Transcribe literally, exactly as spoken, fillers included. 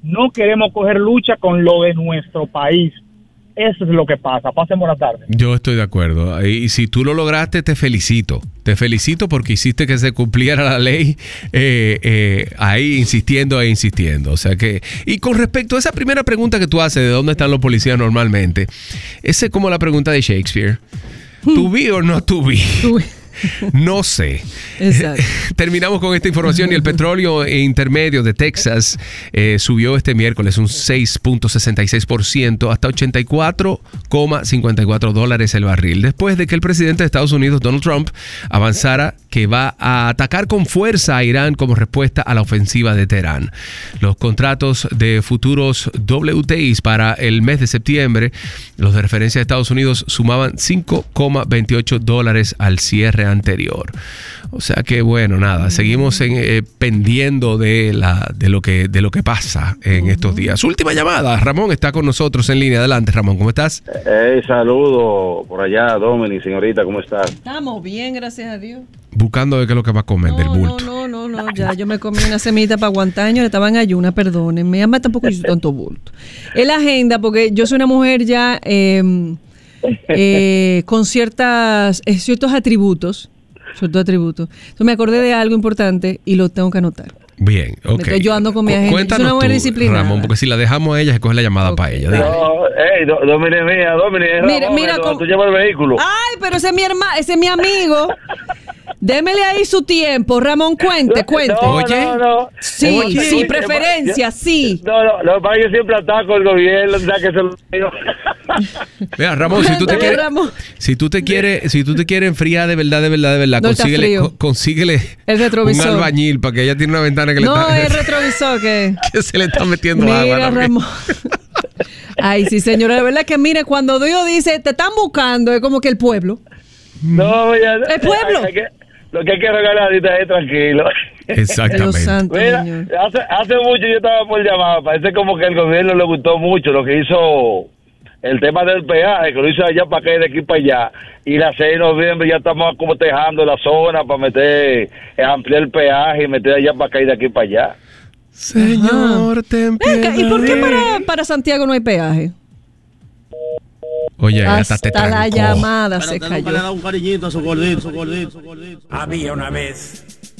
no queremos coger lucha con lo de nuestro país. Eso es lo que pasa. Pasen buena tarde. Yo estoy de acuerdo. Y si tú lo lograste, te felicito. Te felicito porque hiciste que se cumpliera la ley eh, eh, ahí insistiendo e insistiendo. O sea que, y con respecto a esa primera pregunta que tú haces de dónde están los policías normalmente, esa es como la pregunta de Shakespeare. ¿Tu vi o no tu vi? No sé. Exacto. Terminamos con esta información y el petróleo intermedio de Texas eh, subió este miércoles un seis punto sesenta y seis por ciento hasta ochenta y cuatro coma cincuenta y cuatro dólares el barril, después de que el presidente de Estados Unidos, Donald Trump, avanzara que va a atacar con fuerza a Irán como respuesta a la ofensiva de Teherán. Los contratos de futuros W T Is para el mes de septiembre, los de referencia de Estados Unidos, sumaban cinco coma veintiocho dólares al cierre anterior. O sea que bueno, nada, seguimos en, eh, pendiendo de la de lo que de lo que pasa en uh-huh. estos días. Última llamada, Ramón está con nosotros en línea. Adelante, Ramón, ¿cómo estás? Hey, saludo por allá, Dominic, señorita, ¿cómo estás? Estamos bien, gracias a Dios. Buscando de qué es lo que va a comer no, del bulto. No, no, no, no, ya yo me comí una semita para aguantar, yo estaba en ayuna, perdónenme, además tampoco hice tanto bulto. Es la agenda, porque yo soy una mujer ya eh, eh, con ciertas eh, ciertos atributos. Ciertos atributos. Entonces me acordé de algo importante y lo tengo que anotar. Bien, ok. Yo ando con mi agenda. Cuéntanos una buena tú, disciplina. Ramón, porque si la dejamos a ella, se coge la llamada okay. para ella. Dile. No, hey, do, Dominic, mía, Dominic, mira, Ramón, mira cómo... tú llevas el vehículo. Ay, pero ese es mi hermano, ese es mi amigo. Démele ahí su tiempo, Ramón, cuente, cuente. No, Oye. no, no. Sí, Oye, sí, oye, preferencia, sí. No, no, lo que pasa es que yo siempre ataco al gobierno, ya que se lo digo. Mira, Ramón, si tú te quieres, si tú te quieres, si tú te quieres enfriar de verdad, de verdad, de verdad, no consíguele, co- consíguele el retrovisor. Un albañil para que ella tiene una ventana que no, le está. No, el retrovisor que. que se le está metiendo mira, agua. Mira, Ramón. Ay, sí, señora, de verdad que mire, cuando Dios dice, te están buscando, es como que el pueblo. No, ya. El pueblo. Hay que, lo que hay que regalar ahorita es tranquilo. Exactamente. Santo, mira, hace, hace mucho yo estaba por llamar, parece como que el gobierno le gustó mucho lo que hizo el tema del peaje, que lo hizo allá para acá y de aquí para allá. Y la seis de noviembre ya estamos como tejando la zona para meter, ampliar el peaje y meter allá para acá y de aquí para allá. Señor, ten piedad. ¿Y por qué para, para Santiago no hay peaje? Oye, hasta, hasta te la trancó. llamada Pero se cayó. Le da un cariñito a su gordito, su gordito, su gordito. Había una vez